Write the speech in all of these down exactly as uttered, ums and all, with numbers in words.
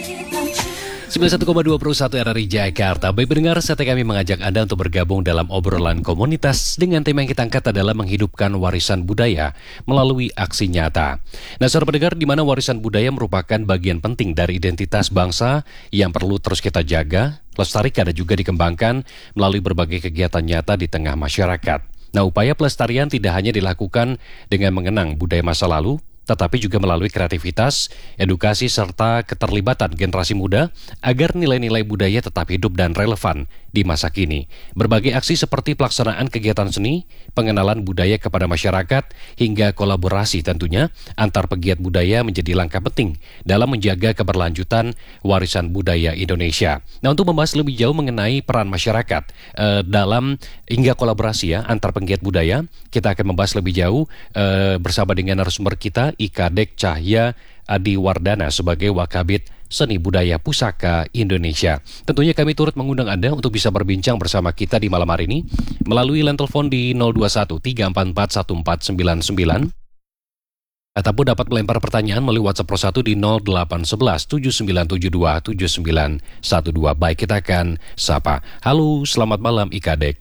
sembilan puluh satu koma dua Pro satu R R I Jakarta. Baik pendengar, saatnya kami mengajak Anda untuk bergabung dalam obrolan komunitas dengan tema yang kita angkat adalah menghidupkan warisan budaya melalui aksi nyata. Nah, saudara pendengar, di mana warisan budaya merupakan bagian penting dari identitas bangsa yang perlu terus kita jaga, lestarikan dan juga dikembangkan melalui berbagai kegiatan nyata di tengah masyarakat. Nah, upaya pelestarian tidak hanya dilakukan dengan mengenang budaya masa lalu, tetapi juga melalui kreativitas, edukasi, serta keterlibatan generasi muda agar nilai-nilai budaya tetap hidup dan relevan di masa kini. Berbagai aksi seperti pelaksanaan kegiatan seni, pengenalan budaya kepada masyarakat, hingga kolaborasi tentunya antar pegiat budaya menjadi langkah penting dalam menjaga keberlanjutan warisan budaya Indonesia. Nah, untuk membahas lebih jauh mengenai peran masyarakat eh, dalam hingga kolaborasi ya antar pegiat budaya, kita akan membahas lebih jauh eh, bersama dengan narasumber kita, Ikadek Cahya Adiwardana sebagai Wakabit Seni Budaya Pusaka Indonesia. Tentunya kami turut mengundang Anda untuk bisa berbincang bersama kita di malam hari ini melalui line telepon di nol dua satu tiga empat empat satu empat sembilan sembilan ataupun dapat melempar pertanyaan melalui WhatsApp Pro satu di nol delapan satu satu tujuh sembilan tujuh dua tujuh sembilan satu dua. Baik, kita akan sapa. Halo, selamat malam Ikadek.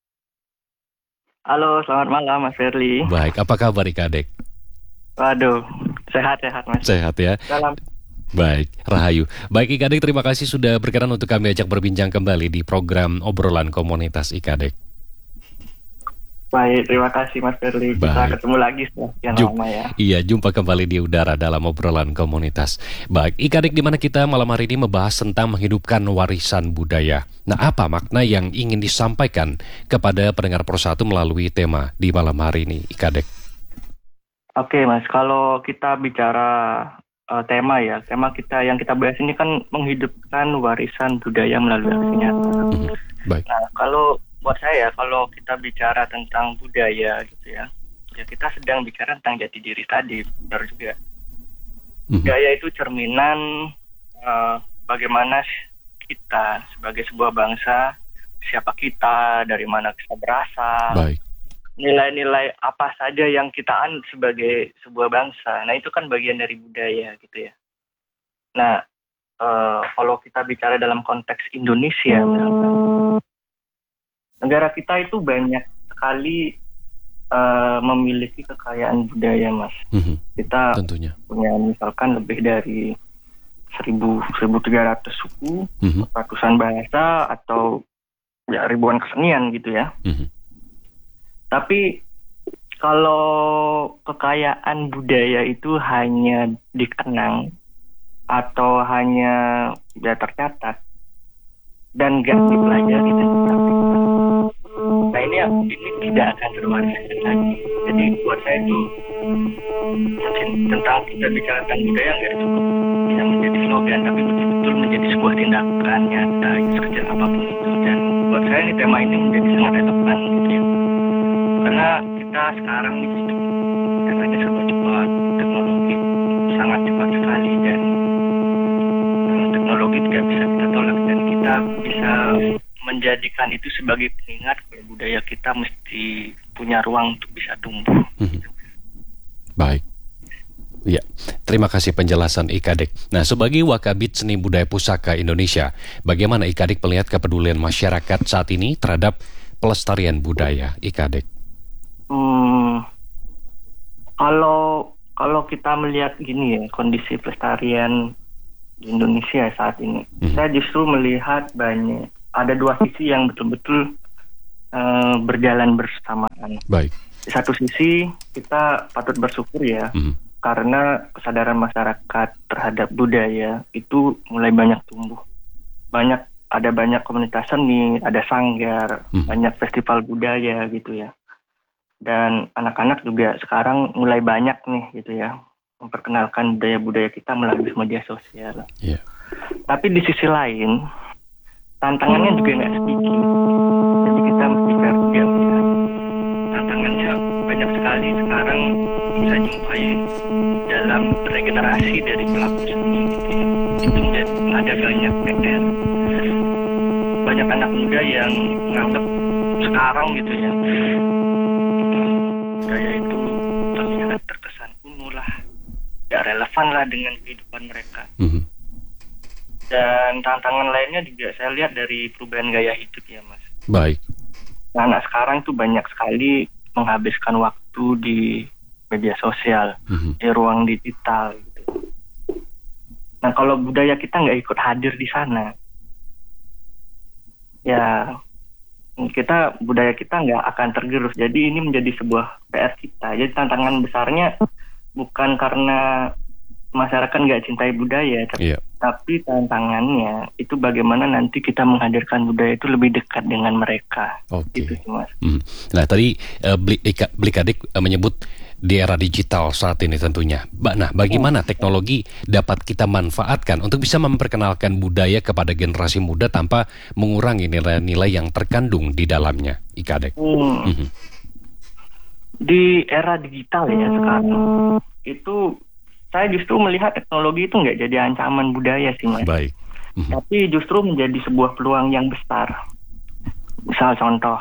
Halo, selamat malam Mas Ferli. Baik, apa kabar Ikadek? Waduh, sehat-sehat Mas. Sehat ya. Salam. Baik, Rahayu. Baik Ikadek, terima kasih sudah berkenan untuk kami ajak berbincang kembali di program obrolan komunitas Ikadek. Baik, terima kasih Mas Ferli. Kita Baik. ketemu lagi setelah sekian Jum- lama ya. Iya, jumpa kembali di udara dalam obrolan komunitas. Baik, Ikadek, di mana kita malam hari ini membahas tentang menghidupkan warisan budaya. Nah, apa makna yang ingin disampaikan kepada pendengar Pro satu melalui tema di malam hari ini, Ikadek? Oke Mas, kalau kita bicara uh, tema ya, tema kita yang kita bahas ini kan menghidupkan warisan budaya melalui aksi nyata. Mhm. Baik. Nah, kalau buat saya, kalau kita bicara tentang budaya gitu ya, ya kita sedang bicara tentang jati diri tadi, benar juga. Mhm. Budaya itu cerminan uh, bagaimana kita sebagai sebuah bangsa, siapa kita, dari mana kita berasal, Baik. nilai-nilai apa saja yang kita an sebagai sebuah bangsa. Nah, itu kan bagian dari budaya gitu ya. Nah, uh, kalau kita bicara dalam konteks Indonesia, misalkan, negara kita itu banyak sekali uh, memiliki kekayaan budaya, Mas. Mhm. Kita Tentunya. punya misalkan lebih dari seribu seribu tiga ratus suku, Mhm. ratusan bahasa, atau ya ribuan kesenian gitu ya. Mhm. Tapi kalau kekayaan budaya itu hanya dikenang atau hanya ya tercatat dan gak dipelajari dan dipraktikkan, nah ini ini tidak akan terwaris lagi. Jadi buat saya itu mungkin tentang kita bicara tentang budaya nggak cukup bisa menjadi slogan, tapi betul-betul menjadi sebuah tindakan nyata sekecil apapun itu. Dan buat saya ini tema ini menjadi sangat relevan gitu ya. Karena kita sekarang ini katanya serba cepat, teknologi sangat cepat sekali, dan eh, teknologi tidak bisa kita tolak, dan kita bisa menjadikan itu sebagai pengingat bahwa budaya kita mesti punya ruang untuk bisa tumbuh. Mhm. Baik. Ya, terima kasih penjelasan Ikadek. Nah, sebagai Wakabit Seni Budaya Pusaka Indonesia, bagaimana Ikadek melihat kepedulian masyarakat saat ini terhadap pelestarian budaya, Ikadek? Hmm, kalau kalau kita melihat gini ya, kondisi pelestarian di Indonesia saat ini, Mhm. saya justru melihat banyak ada dua sisi yang betul-betul eh, berjalan bersamaan. Baik. Di satu sisi kita patut bersyukur ya, Mhm. karena kesadaran masyarakat terhadap budaya itu mulai banyak tumbuh. Banyak ada banyak komunitas seni, ada sanggar, Mhm. banyak festival budaya gitu ya. Dan anak-anak juga sekarang mulai banyak nih gitu ya, memperkenalkan budaya-budaya kita melalui media sosial. Iya. Tapi di sisi lain, tantangannya juga nggak sedikit. Jadi kita mesti fair juga melihat tantangannya banyak sekali sekarang bisa jumpai dalam regenerasi dari pelaku seni gitu ya. Itu menjadi ada banyak P R. Banyak anak muda yang menganggap sekarang gitu ya, budaya itu terlihat terkesan kuno lah, tidak relevan lah dengan kehidupan mereka. Mhm. Dan tantangan lainnya juga saya lihat dari perubahan gaya hidup ya Mas. Baik. Nah, anak sekarang tuh banyak sekali menghabiskan waktu di media sosial, Mhm. di ruang digital gitu. Nah, kalau budaya kita nggak ikut hadir di sana, ya kita budaya kita nggak akan tergerus. Jadi ini menjadi sebuah P R kita. Jadi tantangan besarnya bukan karena masyarakat nggak cintai budaya, tapi, Iya. tapi tantangannya itu bagaimana nanti kita menghadirkan budaya itu lebih dekat dengan mereka. Oke. Gitu sih, Mas. Mhm. Nah tadi uh, Bli- Ika- Blikadik uh, menyebut di era digital saat ini tentunya. Ba- Nah, bagaimana teknologi dapat kita manfaatkan untuk bisa memperkenalkan budaya kepada generasi muda tanpa mengurangi nilai-nilai yang terkandung di dalamnya, Ikadek? Hmm. Mhm. Di era digital ya sekarang, itu saya justru melihat teknologi itu nggak jadi ancaman budaya sih Mas. Baik. Mhm. Tapi justru menjadi sebuah peluang yang besar. Misal contoh,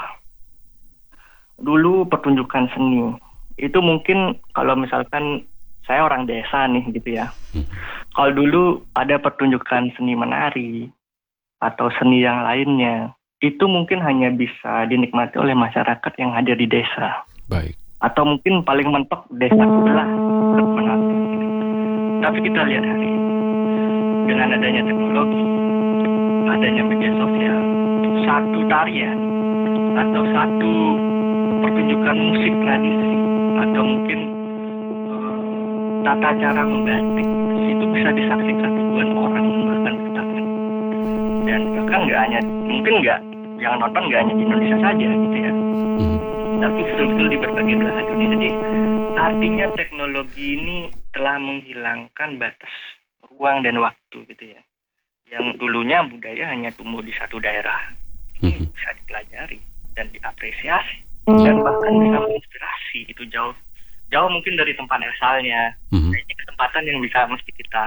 dulu pertunjukan seni, itu mungkin kalau misalkan saya orang desa nih gitu ya. Mhm. Kalau dulu ada pertunjukan seni menari atau seni yang lainnya, itu mungkin hanya bisa dinikmati oleh masyarakat yang hadir di desa. Baik. Atau mungkin paling mentok desa sebelah menonton. Tapi kita lihat hari ini, dengan adanya teknologi, adanya media sosial, satu tarian atau satu pertunjukan musik tradisi atau mungkin uh, tata cara membatik itu bisa disaksikan ribuan orang bahkan bertahun. Dan bahkan nggak hanya mungkin nggak yang nonton nggak hanya di Indonesia saja gitu ya, Mhm. tapi betul-betul di berbagai belahan dunia. Jadi artinya teknologi ini telah menghilangkan batas ruang dan waktu gitu ya. Yang dulunya budaya hanya tumbuh di satu daerah, Mhm. bisa dipelajari dan diapresiasi dan bahkan bisa menginspirasi. Itu jauh jauh mungkin dari tempat asalnya. Mhm. Nah, ini kesempatan yang bisa mesti kita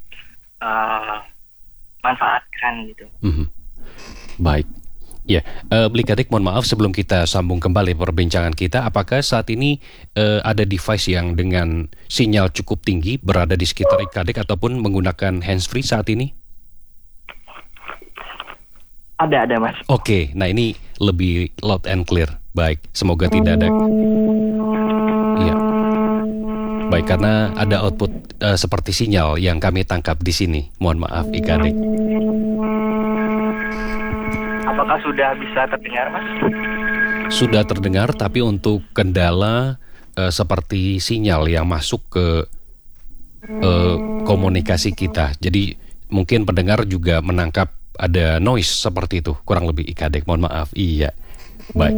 uh, manfaatkan gitu. Mhm. Baik. Ya, eh, Blikadik, mohon maaf sebelum kita sambung kembali perbincangan kita, apakah saat ini eh, ada device yang dengan sinyal cukup tinggi berada di sekitar Ikadik ataupun menggunakan handsfree saat ini? Ada ada Mas. Oke, nah ini lebih loud and clear. Baik, semoga tidak ada. Iya. Baik, karena ada output eh, seperti sinyal yang kami tangkap di sini. Mohon maaf, Ikadik. Apakah sudah bisa terdengar Mas? Sudah terdengar, tapi untuk kendala eh, seperti sinyal yang masuk ke eh, komunikasi kita. Jadi mungkin pendengar juga menangkap ada noise seperti itu, kurang lebih Ikadek. Mohon maaf. Iya. Baik.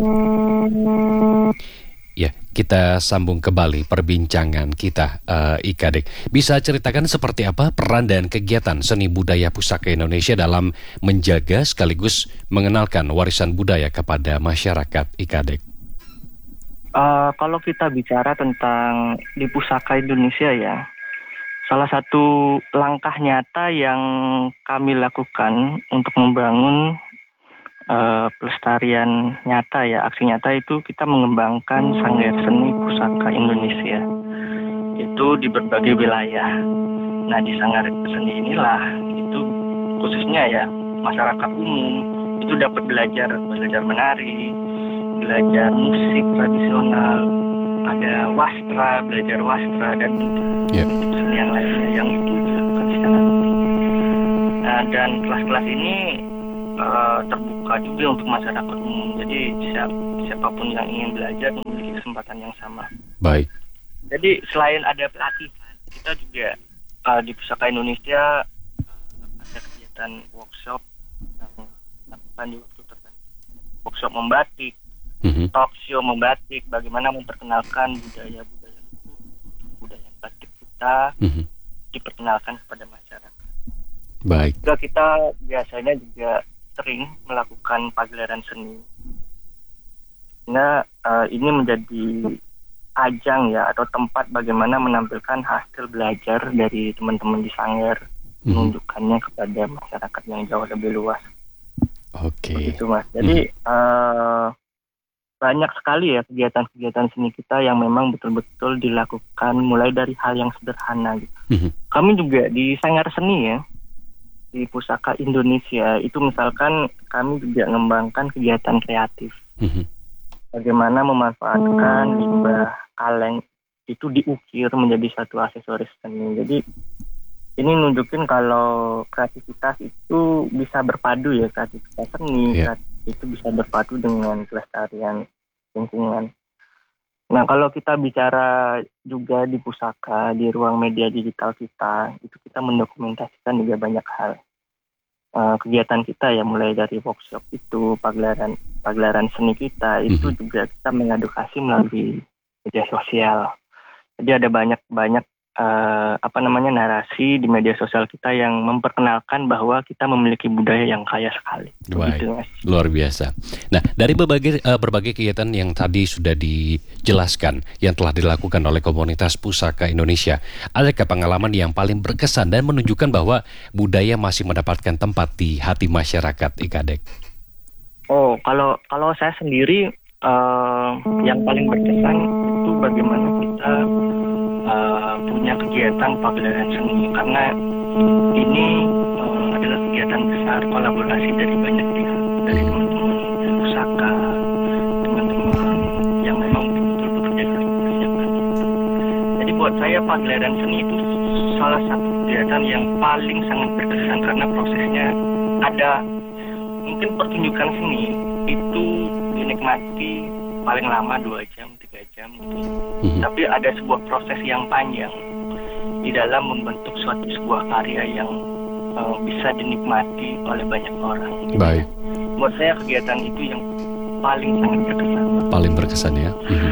Ya, kita sambung kembali perbincangan kita, uh, Ikadek. Bisa ceritakan seperti apa peran dan kegiatan seni budaya Pusaka Indonesia dalam menjaga sekaligus mengenalkan warisan budaya kepada masyarakat, Ikadek? Uh, kalau kita bicara tentang di Pusaka Indonesia ya, salah satu langkah nyata yang kami lakukan untuk membangun uh, pelestarian nyata ya, aksi nyata itu kita mengembangkan Sanggar Seni Pusaka Indonesia. Itu di berbagai wilayah. Nah, di Sanggar Seni inilah itu khususnya ya masyarakat umum itu dapat belajar belajar menari, belajar musik tradisional, ada wastra, belajar wastra dan yeah. seni yang lainnya yang itu dilakukan secara rutin. Nah, dan kelas-kelas ini uh, terbuka juga untuk masyarakat umum. Jadi siap, siapapun yang ingin belajar memiliki kesempatan yang sama. Baik. Jadi selain ada pelatihan, kita juga uh, di Pusaka Indonesia uh, ada kegiatan workshop yang dilakukan di waktu tertentu. Workshop membatik, Mm-hmm. talk show membatik, bagaimana memperkenalkan budaya-budaya budaya batik kita, Mm-hmm. diperkenalkan kepada masyarakat. Baik. Juga kita biasanya juga sering melakukan pagelaran seni. Nah, uh, ini menjadi ajang ya atau tempat bagaimana menampilkan hasil belajar dari teman-teman di Sanggar, Mm-hmm. menunjukkannya kepada masyarakat yang jauh lebih luas. Oke. Begitu Mas. Jadi Mm-hmm. uh, banyak sekali ya kegiatan-kegiatan seni kita yang memang betul-betul dilakukan mulai dari hal yang sederhana gitu. Mm-hmm. Kami juga di Sanggar Seni ya, di Pusaka Indonesia itu misalkan kami juga mengembangkan kegiatan kreatif. Mhm. Bagaimana memanfaatkan limbah kaleng itu diukir menjadi satu aksesoris seni. Jadi ini nunjukin kalau kreativitas itu bisa berpadu ya, kreativitas seni, Yeah. kreativitas itu bisa berpadu dengan kelestarian lingkungan. Nah, kalau kita bicara juga di pusaka, di ruang media digital kita, itu kita mendokumentasikan juga banyak hal. Uh, kegiatan kita ya, mulai dari workshop itu, pagelaran pagelaran seni kita, itu Mhm. juga kita mengedukasi melalui media sosial. Jadi ada banyak-banyak uh, apa namanya narasi di media sosial kita yang memperkenalkan bahwa kita memiliki budaya yang kaya sekali. Baik, Begitu, Mas. luar biasa. Nah, dari berbagai eh, berbagai kegiatan yang tadi sudah dijelaskan, yang telah dilakukan oleh komunitas Pusaka Indonesia, adakah pengalaman yang paling berkesan dan menunjukkan bahwa budaya masih mendapatkan tempat di hati masyarakat, Ikadek? Oh, kalau kalau saya sendiri uh, yang paling berkesan itu bagaimana kita uh, punya kegiatan pagelaran seni, karena ini uh, adalah kegiatan besar kolaborasi dari banyak pihak, dari teman-teman dari pusaka, teman-teman yang memang betul bekerja keras. Jadi buat saya pagelaran seni itu salah satu kegiatan yang paling sangat berkesan karena prosesnya ada. Mungkin pertunjukan seni itu dinikmati paling lama dua jam, tiga jam gitu. Mhm. Tapi ada sebuah proses yang panjang di dalam membentuk suatu sebuah karya yang uh, bisa dinikmati oleh banyak orang. Baik, Buat saya kegiatan itu yang paling sangat berkesan. paling berkesan ya. Mhm.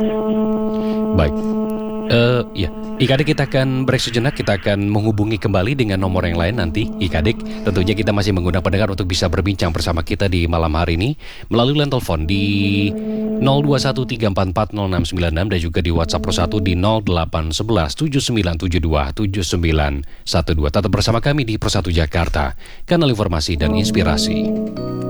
Baik. Eh ya, Ikadek, kita akan break sejenak, kita akan menghubungi kembali dengan nomor yang lain nanti, Ikadek. Tentunya kita masih mengundang pendengar untuk bisa berbincang bersama kita di malam hari ini melalui line telepon di nol dua satu tiga empat empat nol enam sembilan enam dan juga di WhatsApp Pro satu di nol delapan satu satu tujuh sembilan tujuh dua tujuh sembilan satu dua. Tetap bersama kami di Pro satu Jakarta, kanal informasi dan inspirasi.